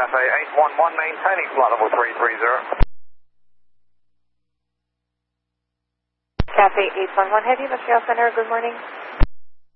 Cafe 811, maintaining flight level 330. Cafe 811 Heavy, Montreal Center, good morning.